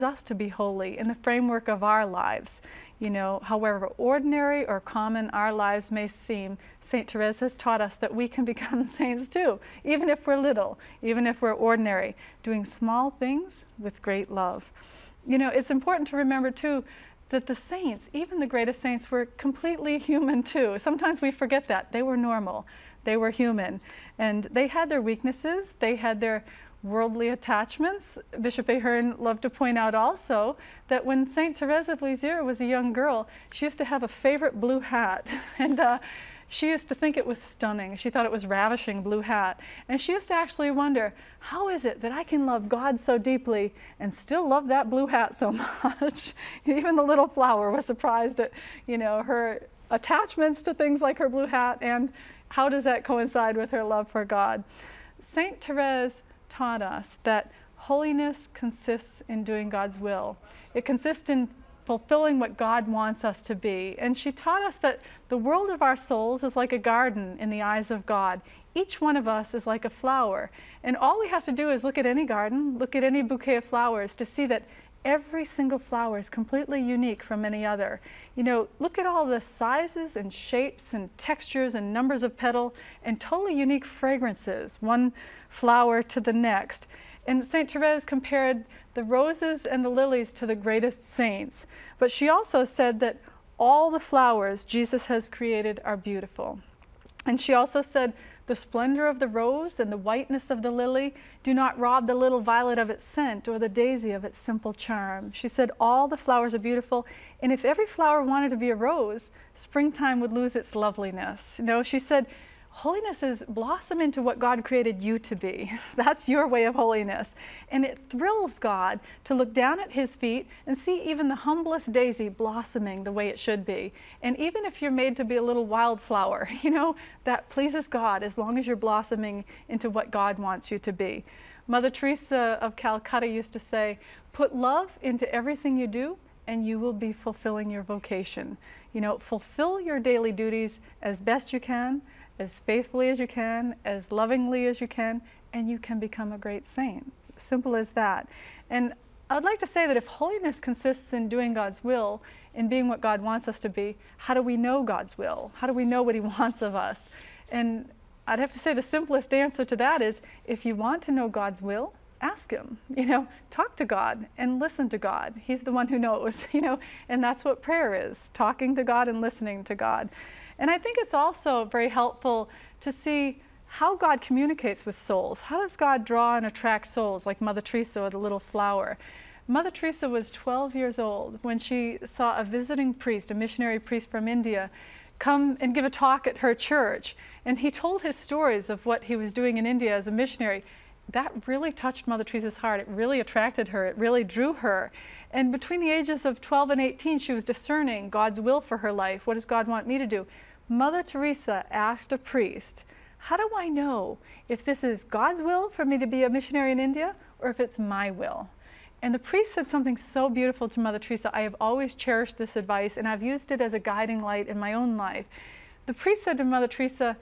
us to be holy in the framework of our lives. You know, however ordinary or common our lives may seem, St. Therese has taught us that we can become saints too, even if we're little, even if we're ordinary, doing small things with great love. You know, it's important to remember too that the saints, even the greatest saints, were completely human too. Sometimes we forget that. They were normal. They were human. And they had their weaknesses. They had their worldly attachments. Bishop Ahern loved to point out also that when St. Therese of Lisieux was a young girl, she used to have a favorite blue hat. And she used to think it was stunning. She thought it was ravishing blue hat. And she used to actually wonder, how is it that I can love God so deeply and still love that blue hat so much? Even the little flower was surprised at, you know, her attachments to things like her blue hat, and how does that coincide with her love for God? St. Therese taught us that holiness consists in doing God's will. It consists in fulfilling what God wants us to be. And she taught us that the world of our souls is like a garden in the eyes of God. Each one of us is like a flower. And all we have to do is look at any garden, look at any bouquet of flowers to see that every single flower is completely unique from any other. You know, look at all the sizes and shapes and textures and numbers of petal and totally unique fragrances, one flower to the next. And St. Therese compared the roses and the lilies to the greatest saints. But she also said that all the flowers Jesus has created are beautiful. And she also said, the splendor of the rose and the whiteness of the lily do not rob the little violet of its scent or the daisy of its simple charm. She said all the flowers are beautiful, and if every flower wanted to be a rose, springtime would lose its loveliness. You know, she said, holiness is blossom into what God created you to be. That's your way of holiness. And it thrills God to look down at his feet and see even the humblest daisy blossoming the way it should be. And even if you're made to be a little wildflower, you know, that pleases God as long as you're blossoming into what God wants you to be. Mother Teresa of Calcutta used to say, put love into everything you do and you will be fulfilling your vocation. You know, fulfill your daily duties as best you can, as faithfully as you can, as lovingly as you can, and you can become a great saint. Simple as that. And I'd like to say that if holiness consists in doing God's will, in being what God wants us to be, how do we know God's will? How do we know what he wants of us? And I'd have to say the simplest answer to that is, if you want to know God's will, ask him. You know, talk to God and listen to God. He's the one who knows, you know, and that's what prayer is, talking to God and listening to God. And I think it's also very helpful to see how God communicates with souls. How does God draw and attract souls, like Mother Teresa or the little flower? Mother Teresa was 12 years old when she saw a visiting priest, a missionary priest from India, come and give a talk at her church. And he told his stories of what he was doing in India as a missionary. That really touched Mother Teresa's heart. It really attracted her. It really drew her. And between the ages of 12 and 18, she was discerning God's will for her life. What does God want me to do? Mother Teresa asked a priest, how do I know if this is God's will for me to be a missionary in India or if it's my will? And the priest said something so beautiful to Mother Teresa. I have always cherished this advice and I've used it as a guiding light in my own life. The priest said to Mother Teresa,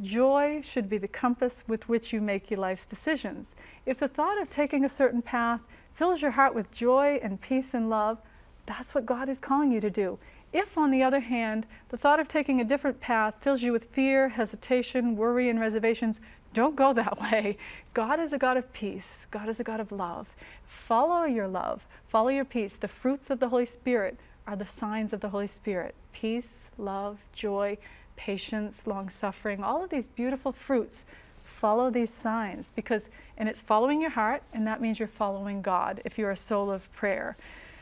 joy should be the compass with which you make your life's decisions. If the thought of taking a certain path fills your heart with joy and peace and love, that's what God is calling you to do. If, on the other hand, the thought of taking a different path fills you with fear, hesitation, worry, and reservations, don't go that way. God is a God of peace. God is a God of love. Follow your love. Follow your peace. The fruits of the Holy Spirit are the signs of the Holy Spirit. Peace, love, joy, patience, long-suffering, all of these beautiful fruits. Follow these signs and it's following your heart, and that means you're following God if you're a soul of prayer.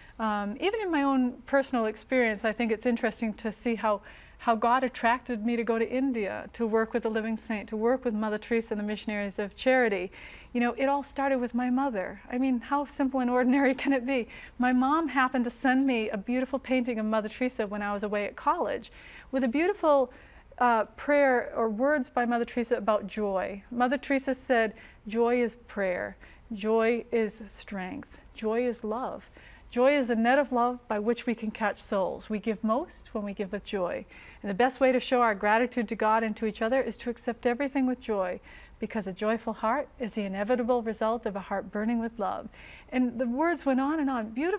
Even in my own personal experience, I think it's interesting to see how God attracted me to go to India, to work with the living saint, to work with Mother Teresa and the Missionaries of Charity. You know, it all started with my mother. I mean, how simple and ordinary can it be? My mom happened to send me a beautiful painting of Mother Teresa when I was away at college, with a beautiful prayer or words by Mother Teresa about joy. Mother Teresa said, joy is prayer, joy is strength, joy is love. Joy is a net of love by which we can catch souls. We give most when we give with joy. And the best way to show our gratitude to God and to each other is to accept everything with joy, because a joyful heart is the inevitable result of a heart burning with love. And the words went on and on, beautiful.